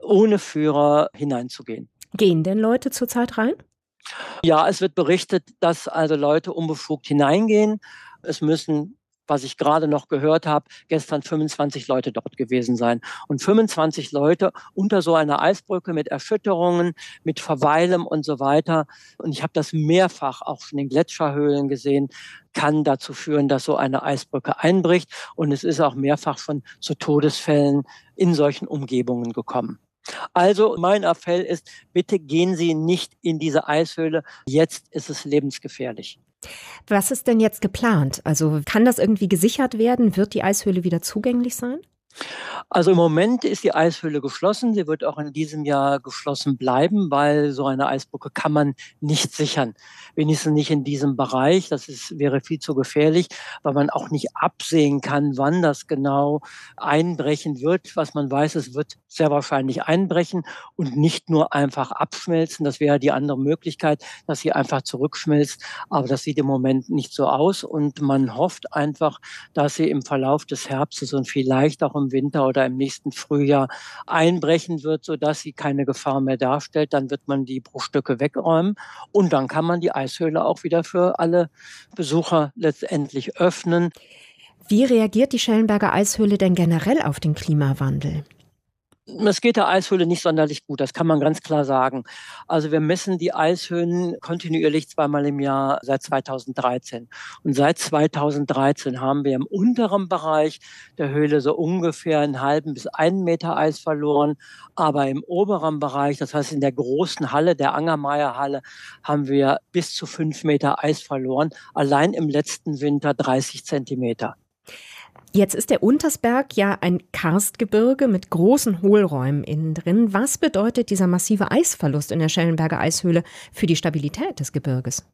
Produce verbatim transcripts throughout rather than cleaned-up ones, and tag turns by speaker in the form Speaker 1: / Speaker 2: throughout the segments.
Speaker 1: ohne Führer hineinzugehen.
Speaker 2: Gehen denn Leute zurzeit rein?
Speaker 1: Ja, es wird berichtet, dass also Leute unbefugt hineingehen. Es müssen, was ich gerade noch gehört habe, gestern fünfundzwanzig Leute dort gewesen sein. Und fünfundzwanzig Leute unter so einer Eisbrücke mit Erschütterungen, mit Verweilem und so weiter. Und ich habe das mehrfach auch schon in Gletscherhöhlen gesehen, kann dazu führen, dass so eine Eisbrücke einbricht. Und es ist auch mehrfach schon zu Todesfällen in solchen Umgebungen gekommen. Also mein Appell ist, bitte gehen Sie nicht in diese Eishöhle. Jetzt ist es lebensgefährlich.
Speaker 2: Was ist denn jetzt geplant? Also kann das irgendwie gesichert werden? Wird die Eishöhle wieder zugänglich sein?
Speaker 1: Also im Moment ist die Eishöhle geschlossen. Sie wird auch in diesem Jahr geschlossen bleiben, weil so eine Eisbrücke kann man nicht sichern. Wenigstens nicht in diesem Bereich. Das ist, wäre viel zu gefährlich, weil man auch nicht absehen kann, wann das genau einbrechen wird. Was man weiß, es wird sehr wahrscheinlich einbrechen und nicht nur einfach abschmelzen. Das wäre die andere Möglichkeit, dass sie einfach zurückschmilzt. Aber das sieht im Moment nicht so aus. Und man hofft einfach, dass sie im Verlauf des Herbstes und vielleicht auch im Winter oder im nächsten Frühjahr einbrechen wird, sodass sie keine Gefahr mehr darstellt. Dann wird man die Bruchstücke wegräumen und dann kann man die Eishöhle auch wieder für alle Besucher letztendlich öffnen.
Speaker 2: Wie reagiert die Schellenberger Eishöhle denn generell auf den Klimawandel?
Speaker 1: Es geht der Eishöhle nicht sonderlich gut, das kann man ganz klar sagen. Also wir messen die Eishöhlen kontinuierlich zweimal im Jahr seit zweitausenddreizehn. Und seit zweitausenddreizehn haben wir im unteren Bereich der Höhle so ungefähr einen halben bis einen Meter Eis verloren. Aber im oberen Bereich, das heißt in der großen Halle, der Angermayer-Halle, haben wir bis zu fünf Meter Eis verloren. Allein im letzten Winter dreißig Zentimeter.
Speaker 2: Jetzt ist der Untersberg ja ein Karstgebirge mit großen Hohlräumen innen drin. Was bedeutet dieser massive Eisverlust in der Schellenberger Eishöhle für die Stabilität des Gebirges?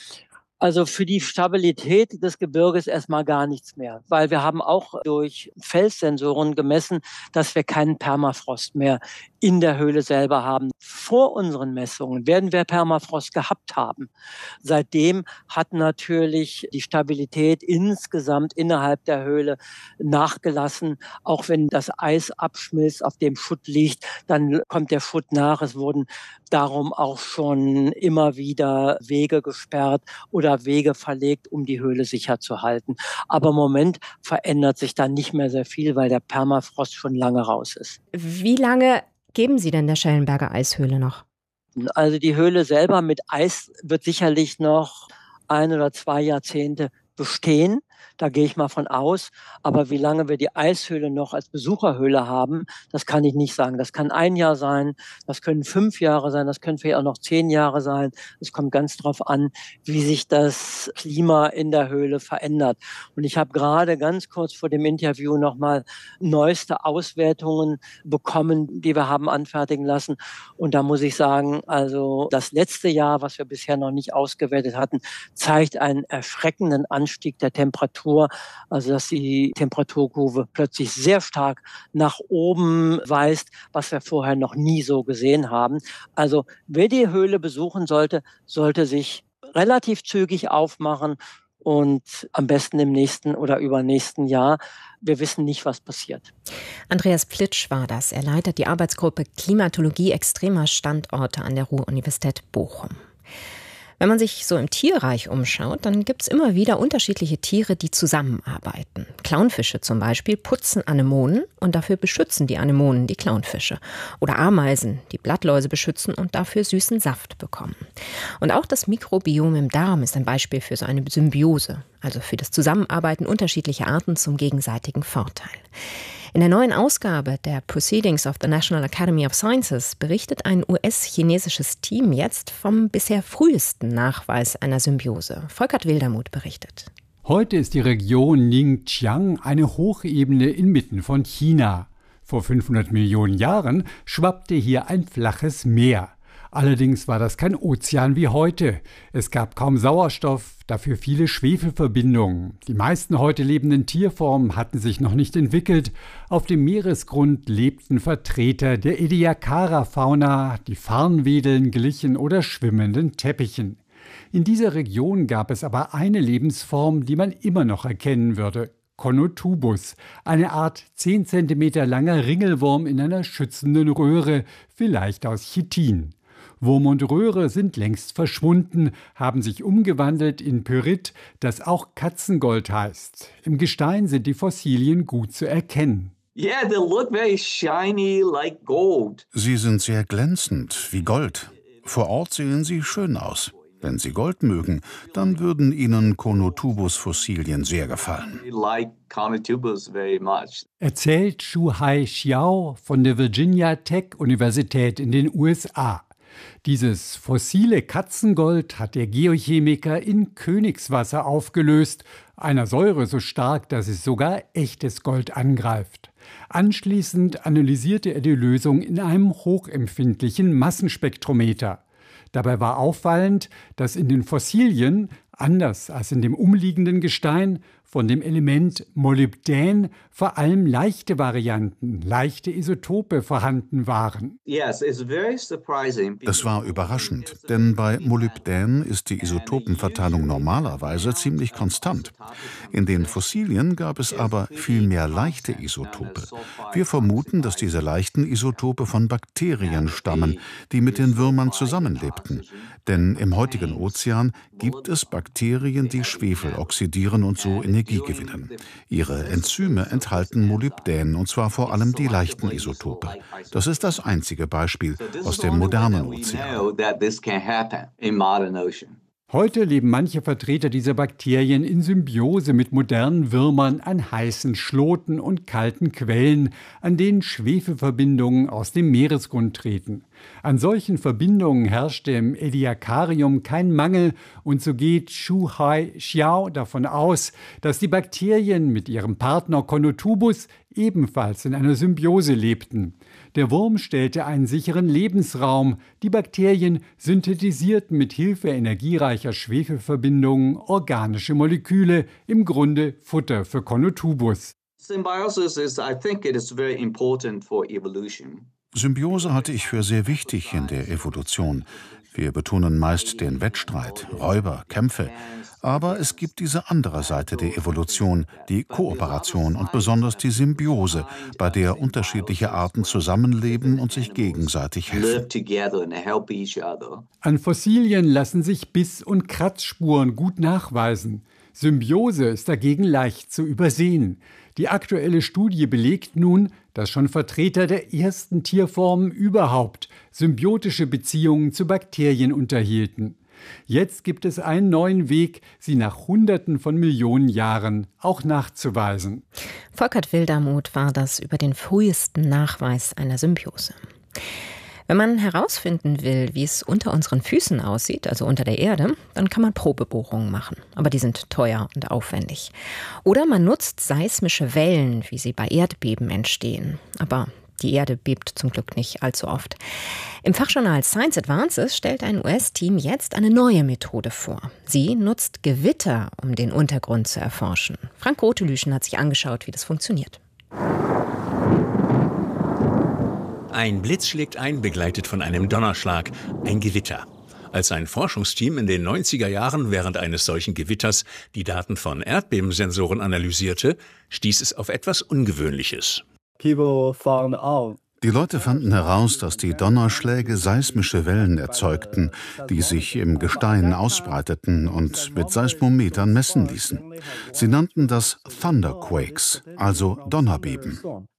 Speaker 1: Also für die Stabilität des Gebirges erstmal gar nichts mehr, weil wir haben auch durch Felssensoren gemessen, dass wir keinen Permafrost mehr in der Höhle selber haben. Vor unseren Messungen werden wir Permafrost gehabt haben. Seitdem hat natürlich die Stabilität insgesamt innerhalb der Höhle nachgelassen. Auch wenn das Eis abschmilzt, auf dem Schutt liegt, dann kommt der Schutt nach. Es wurden darum auch schon immer wieder Wege gesperrt oder Wege verlegt, um die Höhle sicher zu halten. Aber im Moment verändert sich da nicht mehr sehr viel, weil der Permafrost schon lange raus ist.
Speaker 2: Wie lange geben Sie denn der Schellenberger Eishöhle noch?
Speaker 1: Also die Höhle selber mit Eis wird sicherlich noch ein oder zwei Jahrzehnte bestehen. Da gehe ich mal von aus. Aber wie lange wir die Eishöhle noch als Besucherhöhle haben, das kann ich nicht sagen. Das kann ein Jahr sein, das können fünf Jahre sein, das können vielleicht auch noch zehn Jahre sein. Es kommt ganz drauf an, wie sich das Klima in der Höhle verändert. Und ich habe gerade ganz kurz vor dem Interview nochmal neueste Auswertungen bekommen, die wir haben anfertigen lassen. Und da muss ich sagen, also das letzte Jahr, was wir bisher noch nicht ausgewertet hatten, zeigt einen erschreckenden Anstieg der Temperatur. Also dass die Temperaturkurve plötzlich sehr stark nach oben weist, was wir vorher noch nie so gesehen haben. Also wer die Höhle besuchen sollte, sollte sich relativ zügig aufmachen und am besten im nächsten oder übernächsten Jahr. Wir wissen nicht, was passiert.
Speaker 2: Andreas Plitsch war das. Er leitet die Arbeitsgruppe Klimatologie extremer Standorte an der Ruhr-Universität Bochum. Wenn man sich so im Tierreich umschaut, dann gibt es immer wieder unterschiedliche Tiere, die zusammenarbeiten. Clownfische zum Beispiel putzen Anemonen und dafür beschützen die Anemonen die Clownfische. Oder Ameisen, die Blattläuse beschützen und dafür süßen Saft bekommen. Und auch das Mikrobiom im Darm ist ein Beispiel für so eine Symbiose, also für das Zusammenarbeiten unterschiedlicher Arten zum gegenseitigen Vorteil. In der neuen Ausgabe der Proceedings of the National Academy of Sciences berichtet ein U S-chinesisches Team jetzt vom bisher frühesten Nachweis einer Symbiose. Volkert Wildermuth berichtet.
Speaker 3: Heute ist die Region Ningxiang eine Hochebene inmitten von China. Vor fünfhundert Millionen Jahren schwappte hier ein flaches Meer. Allerdings war das kein Ozean wie heute. Es gab kaum Sauerstoff, dafür viele Schwefelverbindungen. Die meisten heute lebenden Tierformen hatten sich noch nicht entwickelt. Auf dem Meeresgrund lebten Vertreter der Ediacara-Fauna, die Farnwedeln glichen oder schwimmenden Teppichen. In dieser Region gab es aber eine Lebensform, die man immer noch erkennen würde: Conotubus, eine Art zehn Zentimeter langer Ringelwurm in einer schützenden Röhre, vielleicht aus Chitin. Wurm und Röhre sind längst verschwunden, haben sich umgewandelt in Pyrit, das auch Katzengold heißt. Im Gestein sind die Fossilien gut zu erkennen.
Speaker 4: Yeah, they look very shiny like gold.
Speaker 5: Sie sind sehr glänzend, wie Gold. Vor Ort sehen sie schön aus. Wenn Sie Gold mögen, dann würden Ihnen Conotubus-Fossilien sehr gefallen.
Speaker 4: Like Conotubus very much.
Speaker 3: Erzählt Shuhai Xiao von der Virginia Tech Universität in den U S A. Dieses fossile Katzengold hat der Geochemiker in Königswasser aufgelöst, einer Säure so stark, dass es sogar echtes Gold angreift. Anschließend analysierte er die Lösung in einem hochempfindlichen Massenspektrometer. Dabei war auffallend, dass in den Fossilien, anders als in dem umliegenden Gestein, von dem Element Molybdän vor allem leichte Varianten, leichte Isotope vorhanden waren.
Speaker 5: Das war überraschend, denn bei Molybdän ist die Isotopenverteilung normalerweise ziemlich konstant. In den Fossilien gab es aber viel mehr leichte Isotope. Wir vermuten, dass diese leichten Isotope von Bakterien stammen, die mit den Würmern zusammenlebten. Denn im heutigen Ozean gibt es Bakterien, die Schwefel oxidieren und so Energie gewinnen. Ihre Enzyme enthalten Molybdän, und zwar vor allem die leichten Isotope. Das ist das einzige Beispiel aus dem modernen Ozean.
Speaker 3: Heute leben manche Vertreter dieser Bakterien in Symbiose mit modernen Würmern an heißen Schloten und kalten Quellen, an denen Schwefelverbindungen aus dem Meeresgrund treten. An solchen Verbindungen herrschte im Ediacarium kein Mangel, und so geht Shuhai Xiao davon aus, dass die Bakterien mit ihrem Partner Conotubus ebenfalls in einer Symbiose lebten. Der Wurm stellte einen sicheren Lebensraum. Die Bakterien synthetisierten mit Hilfe energiereicher Schwefelverbindungen organische Moleküle, im Grunde Futter für Conotubus.
Speaker 4: Symbiosis is, I think it is very important for evolution.
Speaker 5: Symbiose halte ich für sehr wichtig in der Evolution. Wir betonen meist den Wettstreit, Räuber, Kämpfe. Aber es gibt diese andere Seite der Evolution, die Kooperation und besonders die Symbiose, bei der unterschiedliche Arten zusammenleben und sich gegenseitig helfen.
Speaker 3: An Fossilien lassen sich Biss- und Kratzspuren gut nachweisen. Symbiose ist dagegen leicht zu übersehen. Die aktuelle Studie belegt nun, dass schon Vertreter der ersten Tierformen überhaupt symbiotische Beziehungen zu Bakterien unterhielten. Jetzt gibt es einen neuen Weg, sie nach Hunderten von Millionen Jahren auch nachzuweisen.
Speaker 2: Volkert Wildermuth war das über den frühesten Nachweis einer Symbiose. Wenn man herausfinden will, wie es unter unseren Füßen aussieht, also unter der Erde, dann kann man Probebohrungen machen. Aber die sind teuer und aufwendig. Oder man nutzt seismische Wellen, wie sie bei Erdbeben entstehen. Aber die Erde bebt zum Glück nicht allzu oft. Im Fachjournal Science Advances stellt ein U S-Team jetzt eine neue Methode vor. Sie nutzt Gewitter, um den Untergrund zu erforschen. Frank Rotelüschen hat sich angeschaut, wie das funktioniert.
Speaker 6: Ein Blitz schlägt ein, begleitet von einem Donnerschlag, ein Gewitter. Als ein Forschungsteam in den neunziger Jahren während eines solchen Gewitters die Daten von Erdbebensensoren analysierte, stieß es auf etwas Ungewöhnliches.
Speaker 5: Die Leute fanden heraus, dass die Donnerschläge seismische Wellen erzeugten, die sich im Gestein ausbreiteten und mit Seismometern messen ließen. Sie nannten das Thunderquakes, also Donnerbeben.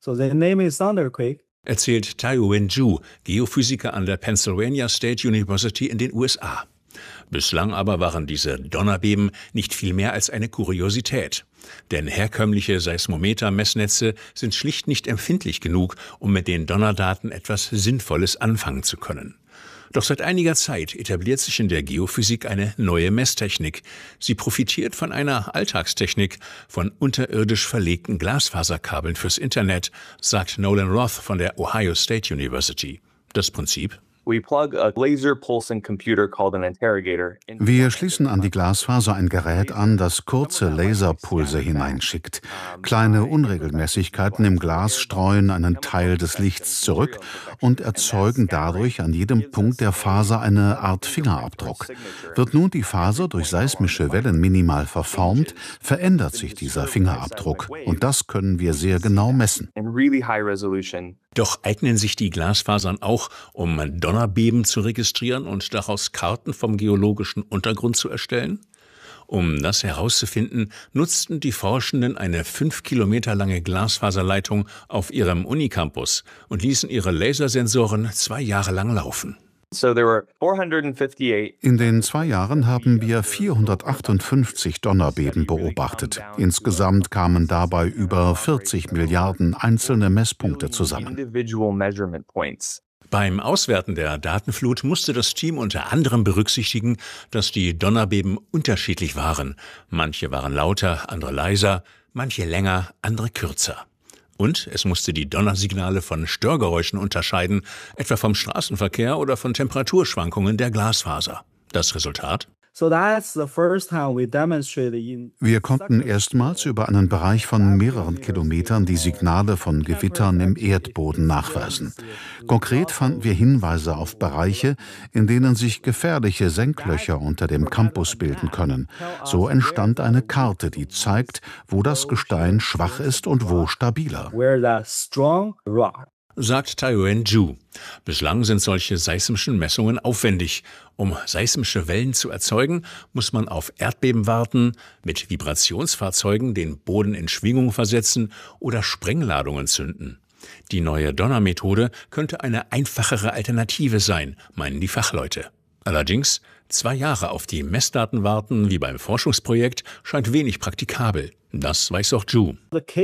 Speaker 6: Erzählt Taiwen Zhu, Geophysiker an der Pennsylvania State University in den U S A. Bislang aber waren diese Donnerbeben nicht viel mehr als eine Kuriosität. Denn herkömmliche Seismometer-Messnetze sind schlicht nicht empfindlich genug, um mit den Donnerdaten etwas Sinnvolles anfangen zu können. Doch seit einiger Zeit etabliert sich in der Geophysik eine neue Messtechnik. Sie profitiert von einer Alltagstechnik, von unterirdisch verlegten Glasfaserkabeln fürs Internet, sagt Nolan Roth von der Ohio State University. Das Prinzip?
Speaker 5: Wir schließen an die Glasfaser ein Gerät an, das kurze Laserpulse hineinschickt. Kleine Unregelmäßigkeiten im Glas streuen einen Teil des Lichts zurück und erzeugen dadurch an jedem Punkt der Faser eine Art Fingerabdruck. Wird nun die Faser durch seismische Wellen minimal verformt, verändert sich dieser Fingerabdruck. Und das können wir sehr genau messen.
Speaker 6: Doch eignen sich die Glasfasern auch, um Donnerbeben zu registrieren und daraus Karten vom geologischen Untergrund zu erstellen? Um das herauszufinden, nutzten die Forschenden eine fünf Kilometer lange Glasfaserleitung auf ihrem Unicampus und ließen ihre Lasersensoren zwei Jahre lang laufen.
Speaker 5: In den zwei Jahren haben wir vierhundertachtundfünfzig Donnerbeben beobachtet. Insgesamt kamen dabei über vierzig Milliarden einzelne Messpunkte zusammen.
Speaker 6: Beim Auswerten der Datenflut musste das Team unter anderem berücksichtigen, dass die Donnerbeben unterschiedlich waren. Manche waren lauter, andere leiser, manche länger, andere kürzer. Und es musste die Donnersignale von Störgeräuschen unterscheiden, etwa vom Straßenverkehr oder von Temperaturschwankungen der Glasfaser. Das Resultat?
Speaker 5: Wir konnten erstmals über einen Bereich von mehreren Kilometern die Signale von Gewittern im Erdboden nachweisen. Konkret fanden wir Hinweise auf Bereiche, in denen sich gefährliche Senklöcher unter dem Campus bilden können. So entstand eine Karte, die zeigt, wo das Gestein schwach ist und wo stabiler.
Speaker 6: Sagt Taiyuan Zhu. Bislang sind solche seismischen Messungen aufwendig. Um seismische Wellen zu erzeugen, muss man auf Erdbeben warten, mit Vibrationsfahrzeugen den Boden in Schwingung versetzen oder Sprengladungen zünden. Die neue Donnermethode könnte eine einfachere Alternative sein, meinen die Fachleute. Allerdings, zwei Jahre auf die Messdaten warten, wie beim Forschungsprojekt, scheint wenig praktikabel. Das weiß auch Zhu.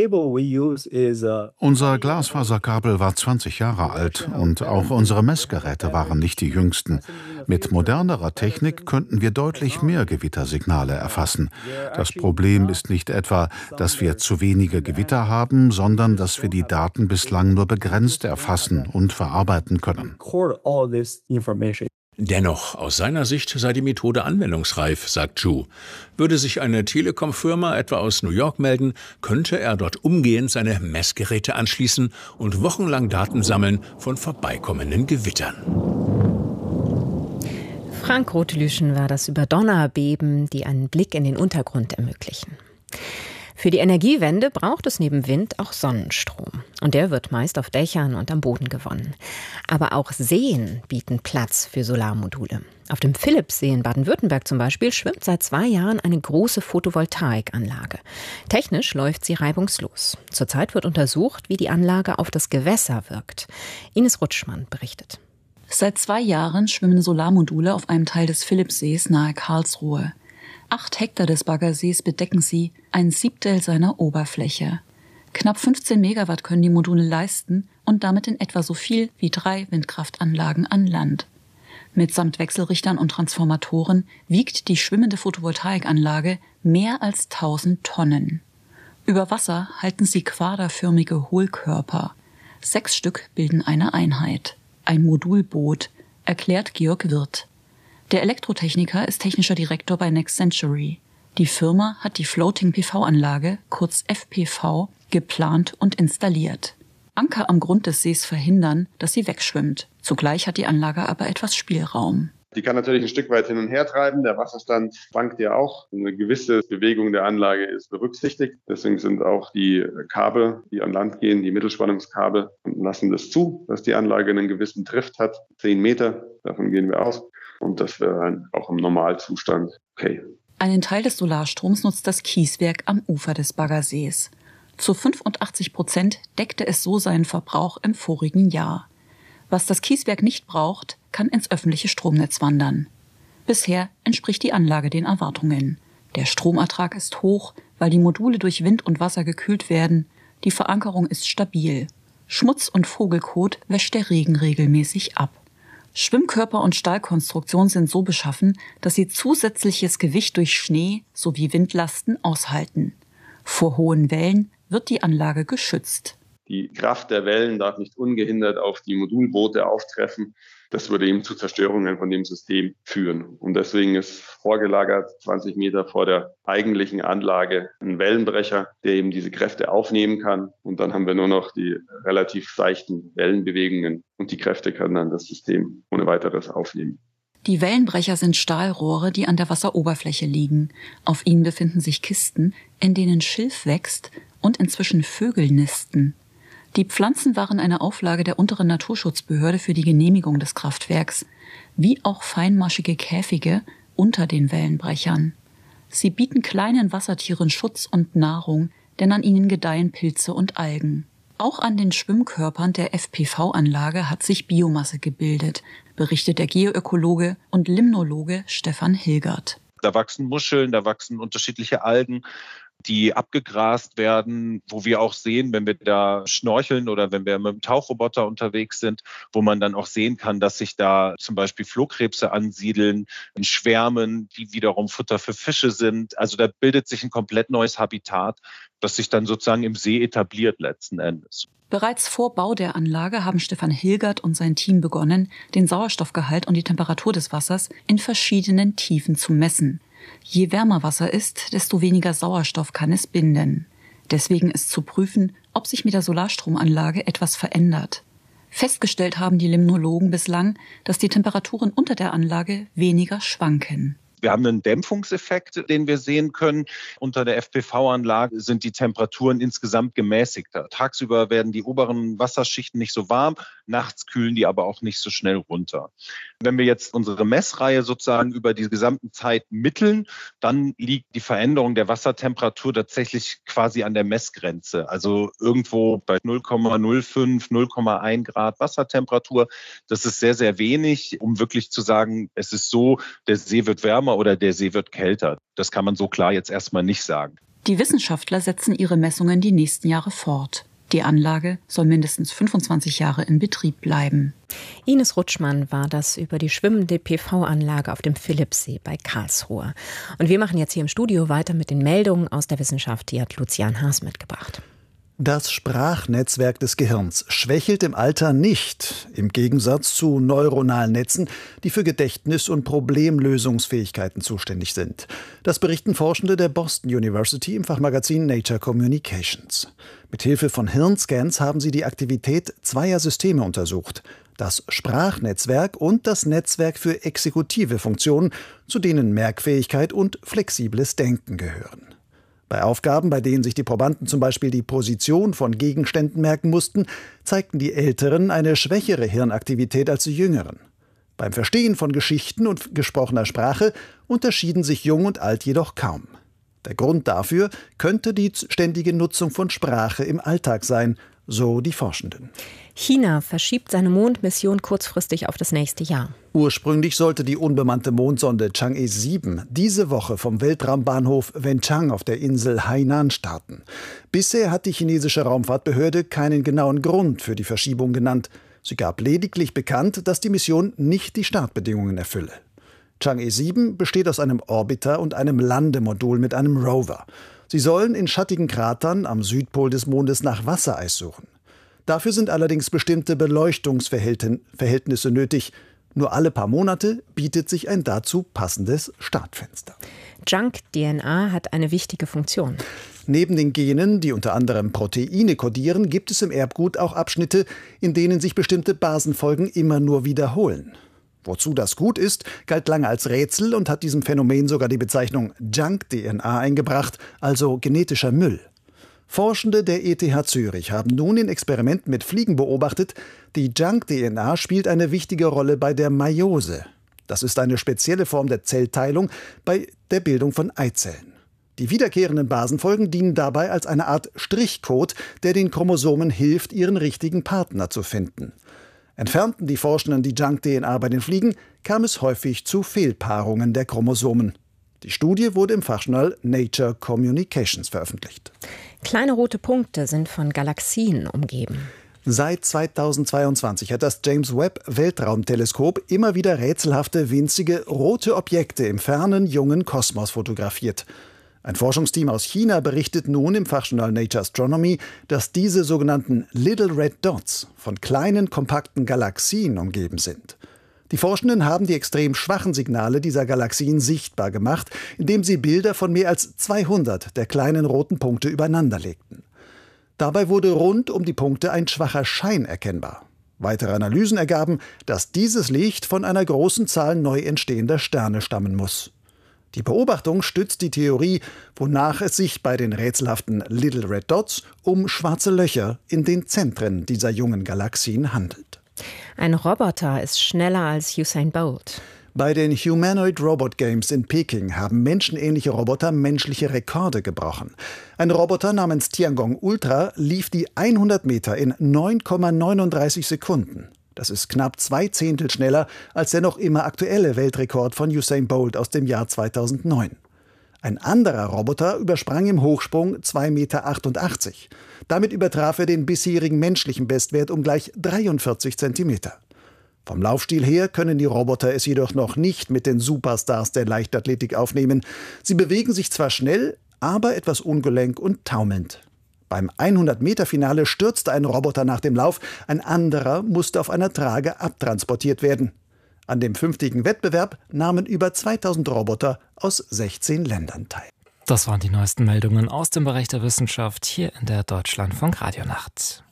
Speaker 5: Unser Glasfaserkabel war zwanzig Jahre alt und auch unsere Messgeräte waren nicht die jüngsten. Mit modernerer Technik könnten wir deutlich mehr Gewittersignale erfassen. Das Problem ist nicht etwa, dass wir zu wenige Gewitter haben, sondern dass wir die Daten bislang nur begrenzt erfassen und verarbeiten können.
Speaker 6: Dennoch, aus seiner Sicht sei die Methode anwendungsreif, sagt Zhu. Würde sich eine Telekom-Firma etwa aus New York melden, könnte er dort umgehend seine Messgeräte anschließen und wochenlang Daten sammeln von vorbeikommenden Gewittern.
Speaker 2: Frank Rothlüschen war das über Donnerbeben, die einen Blick in den Untergrund ermöglichen. Für die Energiewende braucht es neben Wind auch Sonnenstrom. Und der wird meist auf Dächern und am Boden gewonnen. Aber auch Seen bieten Platz für Solarmodule. Auf dem Philippssee in Baden-Württemberg zum Beispiel schwimmt seit zwei Jahren eine große Photovoltaikanlage. Technisch läuft sie reibungslos. Zurzeit wird untersucht, wie die Anlage auf das Gewässer wirkt. Ines Rutschmann berichtet.
Speaker 7: Seit zwei Jahren schwimmen Solarmodule auf einem Teil des Philippssees nahe Karlsruhe. Acht Hektar des Baggersees bedecken sie, ein Siebtel seiner Oberfläche. Knapp fünfzehn Megawatt können die Module leisten und damit in etwa so viel wie drei Windkraftanlagen an Land. Mitsamt Wechselrichtern und Transformatoren wiegt die schwimmende Photovoltaikanlage mehr als tausend Tonnen. Über Wasser halten sie quaderförmige Hohlkörper. Sechs Stück bilden eine Einheit. Ein Modulboot, erklärt Georg Wirth. Der Elektrotechniker ist technischer Direktor bei Next Century. Die Firma hat die Floating-P V-Anlage, kurz F P V, geplant und installiert. Anker am Grund des Sees verhindern, dass sie wegschwimmt. Zugleich hat die Anlage aber etwas Spielraum.
Speaker 8: Die kann natürlich ein Stück weit hin und her treiben. Der Wasserstand schwankt ja auch. Eine gewisse Bewegung der Anlage ist berücksichtigt. Deswegen sind auch die Kabel, die an Land gehen, die Mittelspannungskabel, lassen das zu, dass die Anlage einen gewissen Drift hat. Zehn Meter, davon gehen wir aus. Und das wäre dann auch im Normalzustand okay.
Speaker 7: Einen Teil des Solarstroms nutzt das Kieswerk am Ufer des Baggersees. Zu fünfundachtzig Prozent deckte es so seinen Verbrauch im vorigen Jahr. Was das Kieswerk nicht braucht, kann ins öffentliche Stromnetz wandern. Bisher entspricht die Anlage den Erwartungen. Der Stromertrag ist hoch, weil die Module durch Wind und Wasser gekühlt werden. Die Verankerung ist stabil. Schmutz und Vogelkot wäscht der Regen regelmäßig ab. Schwimmkörper und Stahlkonstruktion sind so beschaffen, dass sie zusätzliches Gewicht durch Schnee sowie Windlasten aushalten. Vor hohen Wellen wird die Anlage geschützt.
Speaker 8: Die Kraft der Wellen darf nicht ungehindert auf die Modulboote auftreffen. Das würde eben zu Zerstörungen von dem System führen. Und deswegen ist vorgelagert zwanzig Meter vor der eigentlichen Anlage ein Wellenbrecher, der eben diese Kräfte aufnehmen kann. Und dann haben wir nur noch die relativ seichten Wellenbewegungen und die Kräfte können dann das System ohne weiteres aufnehmen.
Speaker 7: Die Wellenbrecher sind Stahlrohre, die an der Wasseroberfläche liegen. Auf ihnen befinden sich Kisten, in denen Schilf wächst und inzwischen Vögel nisten. Die Pflanzen waren eine Auflage der unteren Naturschutzbehörde für die Genehmigung des Kraftwerks, wie auch feinmaschige Käfige unter den Wellenbrechern. Sie bieten kleinen Wassertieren Schutz und Nahrung, denn an ihnen gedeihen Pilze und Algen. Auch an den Schwimmkörpern der F P V-Anlage hat sich Biomasse gebildet, berichtet der Geoökologe und Limnologe Stefan Hilgert.
Speaker 9: Da wachsen Muscheln, da wachsen unterschiedliche Algen, die abgegrast werden, wo wir auch sehen, wenn wir da schnorcheln oder wenn wir mit dem Tauchroboter unterwegs sind, wo man dann auch sehen kann, dass sich da zum Beispiel Flohkrebse ansiedeln, in Schwärmen, die wiederum Futter für Fische sind. Also da bildet sich ein komplett neues Habitat, das sich dann sozusagen im See etabliert letzten Endes.
Speaker 7: Bereits vor Bau der Anlage haben Stefan Hilgert und sein Team begonnen, den Sauerstoffgehalt und die Temperatur des Wassers in verschiedenen Tiefen zu messen. Je wärmer Wasser ist, desto weniger Sauerstoff kann es binden. Deswegen ist zu prüfen, ob sich mit der Solarstromanlage etwas verändert. Festgestellt haben die Limnologen bislang, dass die Temperaturen unter der Anlage weniger schwanken.
Speaker 9: Wir haben einen Dämpfungseffekt, den wir sehen können. Unter der F P V-Anlage sind die Temperaturen insgesamt gemäßigter. Tagsüber werden die oberen Wasserschichten nicht so warm, nachts kühlen die aber auch nicht so schnell runter. Wenn wir jetzt unsere Messreihe sozusagen über die gesamte Zeit mitteln, dann liegt die Veränderung der Wassertemperatur tatsächlich quasi an der Messgrenze. Also irgendwo bei null Komma null fünf, null Komma eins Grad Wassertemperatur. Das ist sehr, sehr wenig, um wirklich zu sagen, es ist so, der See wird wärmer oder der See wird kälter. Das kann man so klar jetzt erstmal nicht sagen.
Speaker 7: Die Wissenschaftler setzen ihre Messungen die nächsten Jahre fort. Die Anlage soll mindestens fünfundzwanzig Jahre in Betrieb bleiben.
Speaker 2: Ines Rutschmann war das über die schwimmende P V-Anlage auf dem Philippsee bei Karlsruhe. Und wir machen jetzt hier im Studio weiter mit den Meldungen aus der Wissenschaft. Die hat Lucian Haas mitgebracht.
Speaker 10: Das Sprachnetzwerk des Gehirns schwächelt im Alter nicht, im Gegensatz zu neuronalen Netzen, die für Gedächtnis- und Problemlösungsfähigkeiten zuständig sind. Das berichten Forschende der Boston University im Fachmagazin Nature Communications. Mithilfe von Hirnscans haben sie die Aktivität zweier Systeme untersucht: das Sprachnetzwerk und das Netzwerk für exekutive Funktionen, zu denen Merkfähigkeit und flexibles Denken gehören. Bei Aufgaben, bei denen sich die Probanden zum Beispiel die Position von Gegenständen merken mussten, zeigten die Älteren eine schwächere Hirnaktivität als die Jüngeren. Beim Verstehen von Geschichten und gesprochener Sprache unterschieden sich Jung und Alt jedoch kaum. Der Grund dafür könnte die ständige Nutzung von Sprache im Alltag sein, so die Forschenden.
Speaker 2: China verschiebt seine Mondmission kurzfristig auf das nächste Jahr.
Speaker 10: Ursprünglich sollte die unbemannte Mondsonde Chang'e sieben diese Woche vom Weltraumbahnhof Wenchang auf der Insel Hainan starten. Bisher hat die chinesische Raumfahrtbehörde keinen genauen Grund für die Verschiebung genannt. Sie gab lediglich bekannt, dass die Mission nicht die Startbedingungen erfülle. Chang'e sieben besteht aus einem Orbiter und einem Landemodul mit einem Rover. Sie sollen in schattigen Kratern am Südpol des Mondes nach Wassereis suchen. Dafür sind allerdings bestimmte Beleuchtungsverhältnisse nötig. Nur alle paar Monate bietet sich ein dazu passendes Startfenster.
Speaker 2: Junk-D N A hat eine wichtige Funktion.
Speaker 10: Neben den Genen, die unter anderem Proteine kodieren, gibt es im Erbgut auch Abschnitte, in denen sich bestimmte Basenfolgen immer nur wiederholen. Wozu das gut ist, galt lange als Rätsel und hat diesem Phänomen sogar die Bezeichnung Junk-D N A eingebracht, also genetischer Müll. Forschende der E T H Zürich haben nun in Experimenten mit Fliegen beobachtet, die Junk-D N A spielt eine wichtige Rolle bei der Meiose. Das ist eine spezielle Form der Zellteilung bei der Bildung von Eizellen. Die wiederkehrenden Basenfolgen dienen dabei als eine Art Strichcode, der den Chromosomen hilft, ihren richtigen Partner zu finden. Entfernten die Forschenden die Junk-D N A bei den Fliegen, kam es häufig zu Fehlpaarungen der Chromosomen. Die Studie wurde im Fachjournal Nature Communications veröffentlicht.
Speaker 2: Kleine rote Punkte sind von Galaxien umgeben.
Speaker 10: Seit zweitausendzweiundzwanzig hat das James-Webb-Weltraumteleskop immer wieder rätselhafte, winzige, rote Objekte im fernen, jungen Kosmos fotografiert. Ein Forschungsteam aus China berichtet nun im Fachjournal Nature Astronomy, dass diese sogenannten Little Red Dots von kleinen, kompakten Galaxien umgeben sind. Die Forschenden haben die extrem schwachen Signale dieser Galaxien sichtbar gemacht, indem sie Bilder von mehr als zweihundert der kleinen roten Punkte übereinander legten. Dabei wurde rund um die Punkte ein schwacher Schein erkennbar. Weitere Analysen ergaben, dass dieses Licht von einer großen Zahl neu entstehender Sterne stammen muss. Die Beobachtung stützt die Theorie, wonach es sich bei den rätselhaften Little Red Dots um schwarze Löcher in den Zentren dieser jungen Galaxien handelt.
Speaker 2: Ein Roboter ist schneller als Usain Bolt.
Speaker 10: Bei den Humanoid Robot Games in Peking haben menschenähnliche Roboter menschliche Rekorde gebrochen. Ein Roboter namens Tiangong Ultra lief die hundert Meter in neun Komma neununddreißig Sekunden. Das ist knapp zwei Zehntel schneller als der noch immer aktuelle Weltrekord von Usain Bolt aus dem Jahr zweitausendneun. Ein anderer Roboter übersprang im Hochsprung zwei Komma achtundachtzig Meter. Damit übertraf er den bisherigen menschlichen Bestwert um gleich dreiundvierzig Zentimeter. Vom Laufstil her können die Roboter es jedoch noch nicht mit den Superstars der Leichtathletik aufnehmen. Sie bewegen sich zwar schnell, aber etwas ungelenk und taumelnd. Beim hundert Meter Finale stürzte ein Roboter nach dem Lauf, ein anderer musste auf einer Trage abtransportiert werden. An dem fünftägigen Wettbewerb nahmen über zweitausend Roboter aus sechzehn Ländern teil.
Speaker 11: Das waren die neuesten Meldungen aus dem Bereich der Wissenschaft hier in der Deutschlandfunk Radionacht.